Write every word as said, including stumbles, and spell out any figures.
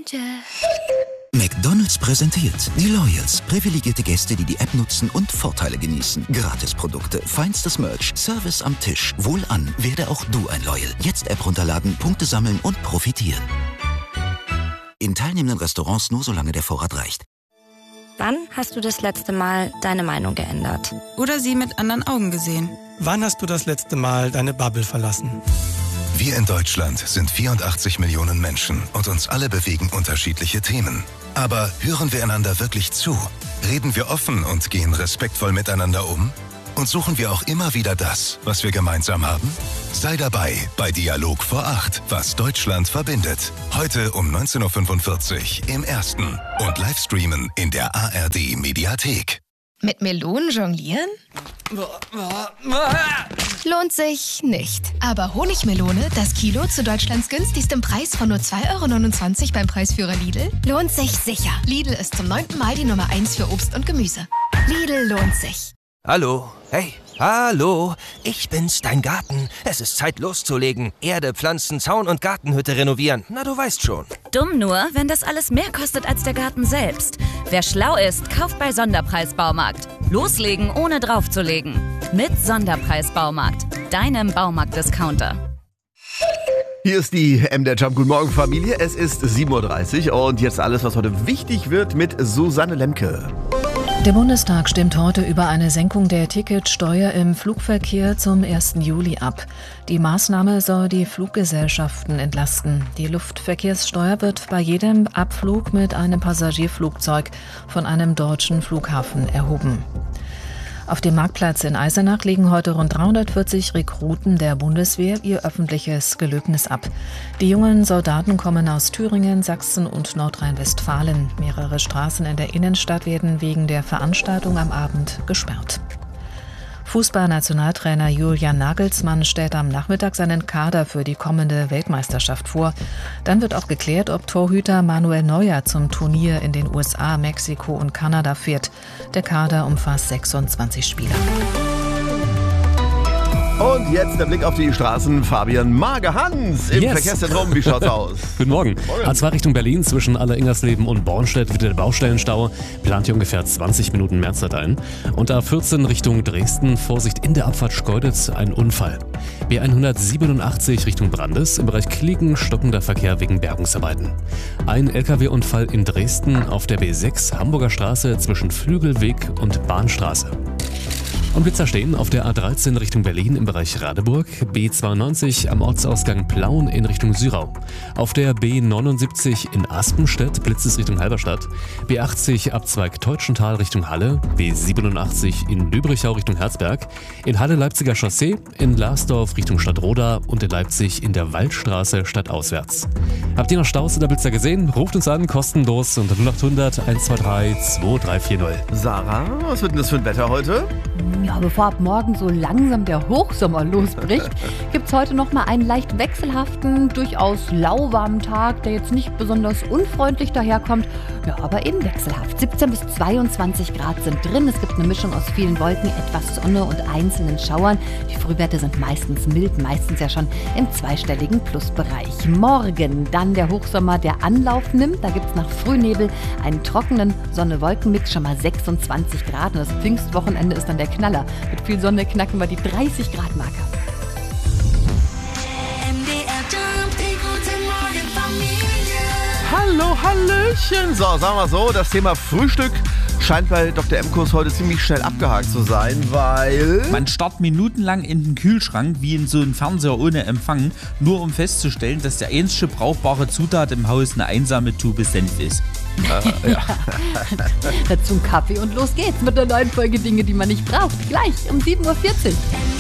Danger. McDonald's präsentiert die Loyals. Privilegierte Gäste, die die App nutzen und Vorteile genießen. Gratisprodukte, feinstes Merch, Service am Tisch. Wohlan, werde auch du ein Loyal. Jetzt App runterladen, Punkte sammeln und profitieren. In teilnehmenden Restaurants nur solange der Vorrat reicht. Wann hast du das letzte Mal deine Meinung geändert? Oder sie mit anderen Augen gesehen? Wann hast du das letzte Mal deine Bubble verlassen? Wir in Deutschland sind vierundachtzig Millionen Menschen und uns alle bewegen unterschiedliche Themen. Aber hören wir einander wirklich zu? Reden wir offen und gehen respektvoll miteinander um? Und suchen wir auch immer wieder das, was wir gemeinsam haben? Sei dabei bei Dialog vor acht, was Deutschland verbindet. Heute um neunzehn Uhr fünfundvierzig im Ersten und Livestreamen in der A R D Mediathek. Mit Melonen jonglieren? Lohnt sich nicht. Aber Honigmelone, das Kilo zu Deutschlands günstigstem Preis von nur zwei Euro neunundzwanzig beim Preisführer Lidl, lohnt sich sicher. Lidl ist zum neunten Mal die Nummer eins für Obst und Gemüse. Lidl lohnt sich. Hallo, hey, hallo, ich bin's, dein Garten. Es ist Zeit loszulegen. Erde, Pflanzen, Zaun und Gartenhütte renovieren. Na, du weißt schon. Dumm nur, wenn das alles mehr kostet als der Garten selbst. Wer schlau ist, kauft bei Sonderpreis-Baumarkt. Loslegen, ohne draufzulegen. Mit Sonderpreis-Baumarkt, deinem Baumarkt-Discounter. Hier ist die M D R Jump. Guten Morgen, Familie. Es ist sieben Uhr dreißig und jetzt alles, was heute wichtig wird mit Susanne Lemke. Der Bundestag stimmt heute über eine Senkung der Ticketsteuer im Flugverkehr zum ersten Juli ab. Die Maßnahme soll die Fluggesellschaften entlasten. Die Luftverkehrssteuer wird bei jedem Abflug mit einem Passagierflugzeug von einem deutschen Flughafen erhoben. Auf dem Marktplatz in Eisenach legen heute rund dreihundertvierzig Rekruten der Bundeswehr ihr öffentliches Gelöbnis ab. Die jungen Soldaten kommen aus Thüringen, Sachsen und Nordrhein-Westfalen. Mehrere Straßen in der Innenstadt werden wegen der Veranstaltung am Abend gesperrt. Fußballnationaltrainer Julian Nagelsmann stellt am Nachmittag seinen Kader für die kommende Weltmeisterschaft vor. Dann wird auch geklärt, ob Torhüter Manuel Neuer zum Turnier in den U S A, Mexiko und Kanada fährt. Der Kader umfasst sechsundzwanzig Spieler. Und jetzt der Blick auf die Straßen. Fabian Mager-Hans im yes. Verkehrszentrum. Wie schaut's aus? Guten Morgen. Morgen. A zwei Richtung Berlin zwischen Aller-Ingersleben und Bornstedt wird der Baustellenstau. Plant hier ungefähr zwanzig Minuten Mehrzeit ein. Und A vierzehn Richtung Dresden. Vorsicht, in der Abfahrt Schkeuditz ein Unfall. B hundertsiebenundachtzig Richtung Brandes. Im Bereich Kliegen stockender Verkehr wegen Bergungsarbeiten. Ein L K W-Unfall in Dresden auf der B sechs Hamburger Straße zwischen Flügelweg und Bahnstraße. Und Blitzer stehen auf der A dreizehn Richtung Berlin im Bereich Radeburg, B zweiundneunzig am Ortsausgang Plauen in Richtung Syrau. Auf der B neunundsiebzig in Aspenstedt Blitzes Richtung Halberstadt, B achtzig Abzweig Teutschental Richtung Halle, B siebenundachtzig in Lübrichau Richtung Herzberg, in Halle Leipziger Chaussee, in Larsdorf Richtung Stadtroda und in Leipzig in der Waldstraße stadtauswärts. Habt ihr noch Staus oder Blitzer gesehen? Ruft uns an, kostenlos unter null acht hundert eins zwei drei zwei drei vier null. Sarah, was wird denn das für ein Wetter heute? Ja, bevor ab morgen so langsam der Hochsommer losbricht, gibt es heute noch mal einen leicht wechselhaften, durchaus lauwarmen Tag, der jetzt nicht besonders unfreundlich daherkommt, ja, aber eben wechselhaft. siebzehn bis zweiundzwanzig Grad sind drin. Es gibt eine Mischung aus vielen Wolken, etwas Sonne und einzelnen Schauern. Die Frühwerte sind meistens mild, meistens ja schon im zweistelligen Plusbereich. Morgen dann der Hochsommer, der Anlauf nimmt. Da gibt es nach Frühnebel einen trockenen Sonne-Wolken-Mix, schon mal sechsundzwanzig Grad. Und das Pfingstwochenende ist dann der Knaller. Mit viel Sonne knacken wir die dreißig Grad Marke. Hallo, Hallöchen. So, sagen wir so, das Thema Frühstück scheint bei Doktor Emkus heute ziemlich schnell abgehakt zu sein, weil... Man starrt minutenlang in den Kühlschrank wie in so einem Fernseher ohne Empfang, nur um festzustellen, dass der einzige brauchbare Zutat im Haus eine einsame Tube Senf ist. Äh, ja. Zum Kaffee und los geht's mit der neuen Folge Dinge, die man nicht braucht. Gleich um sieben Uhr vierzig.